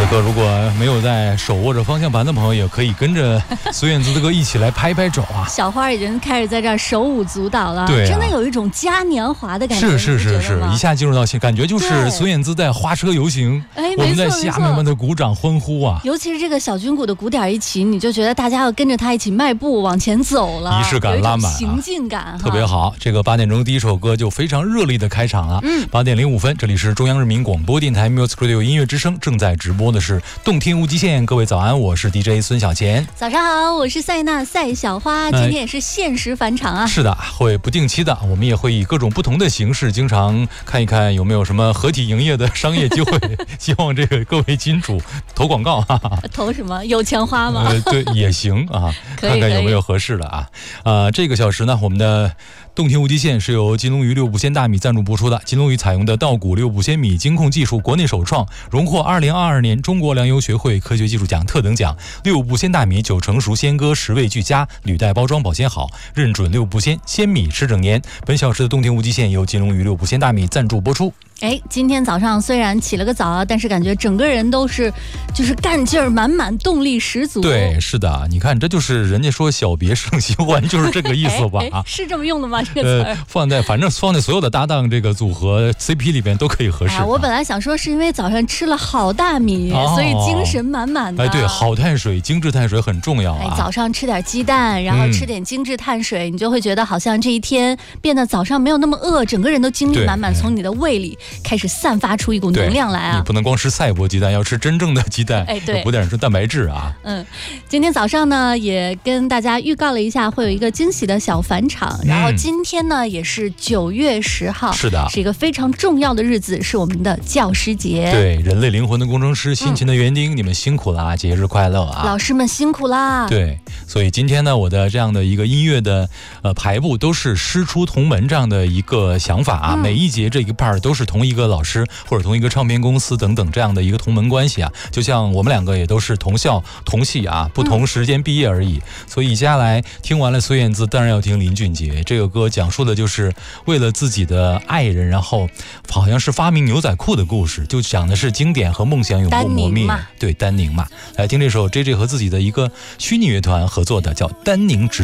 此刻如果没有在手握着方向盘的朋友，也可以跟着孙燕姿的歌一起来拍拍肘啊。 小花已经开始在这儿手舞足蹈了， 对啊， 真的有一种嘉年华的感觉。 是，一下进入到感觉就是孙燕姿在花车游行，我们在下面的鼓掌欢呼啊。 尤其是这个小军鼓的鼓点一起，你就觉得大家要跟着他一起迈步往前走了， 仪式感拉满， 行进感特别好。这个8点钟第一首歌就非常热烈的开场了。8点05分，这里是中央人民广播电台 Music Radio 音乐之声，正在直播的是动听无极限。各位早安，我是 DJ 孙小钱。 早上好，我是赛娜赛小花。今天也是限时返场啊。 是的，会不定期的，我们也会以各种不同的形式，经常看一看有没有什么合体营业的商业机会。希望这个各位金主投广告啊。 投什么？有钱花吗？ 对，也行啊，看看有没有合适的啊。这个小时呢，我们的动听无极限是由金龙鱼6步鲜大米赞助播出的。金龙鱼采用的稻谷6步鲜米精控技术，国内首创，荣获2022年中国粮油学会科学技术奖特等奖。6步鲜大米9成熟鲜割，10味俱佳，履带包装保鲜好，认准6步鲜鲜米吃整年。本小时的动听无极限由金龙鱼6步鲜大米赞助播出。 今天早上虽然起了个早，但是感觉整个人都是就是干劲儿满满，动力十足。 对，是的，你看这就是人家说小别胜新欢，就是这个意思吧？ 是这么用的吗？这个词儿反正放在所有的搭档这个组合 CP 里边都可以合适。 我本来想说是因为早上吃了好大米，所以精神满满的。 对，好碳水、精致碳水很重要啊。 早上吃点鸡蛋，然后吃点精致碳水，你就会觉得好像这一天变得早上没有那么饿，整个人都精力满满，从你的胃里开始散发出一股能量来啊！ 你不能光吃赛博鸡蛋，要吃真正的鸡蛋， 对， 补点蛋白质啊。 今天早上呢，也跟大家预告了一下，会有一个惊喜的小返场。然后今天呢，也是9月10号， 是的， 是一个非常重要的日子，是我们的教师节。 对，人类灵魂的工程师，辛勤的园丁，你们辛苦了啊！节日快乐啊！ 老师们辛苦啦！ 对，所以今天呢，我的这样的一个音乐的排布都是师出同门这样的一个想法啊。每一节这一半都是同一个老师或者同一个唱片公司等等这样的一个同门关系啊。就像我们两个也都是同校同系啊，不同时间毕业而已。所以接下来听完了孙燕姿，当然要听林俊杰。这个歌讲述的就是为了自己的爱人，然后好像是发明牛仔裤的故事，就讲的是经典和梦想永不磨灭。对，丹宁嘛，来听这首 JJ 和自己的一个虚拟乐团合作的，叫丹宁之